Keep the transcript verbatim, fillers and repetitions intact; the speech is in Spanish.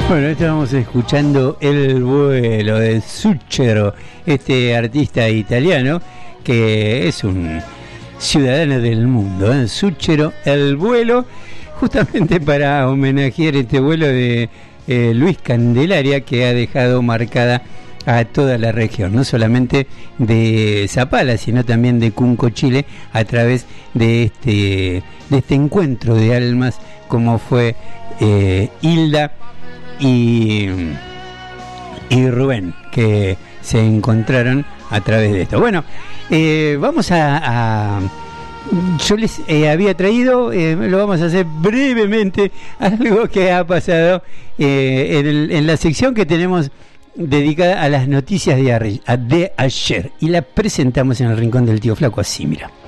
Bueno, estábamos escuchando El vuelo de Zucchero, este artista italiano que es un ciudadano del mundo, ¿eh? Zucchero, El vuelo, justamente para homenajear este vuelo de eh, Luis Candelaria, que ha dejado marcada a toda la región, no solamente de Zapala, sino también de Cunco, Chile, a través de este, de este encuentro de almas, como fue eh, Hilda y, y Rubén, que se encontraron a través de esto. Bueno, eh, vamos a, a yo les eh, había traído, eh, lo vamos a hacer brevemente, algo que ha pasado eh, en, el, en la sección que tenemos dedicada a las noticias de, de ayer, y la presentamos en el Rincón del Tío Flaco así, mira.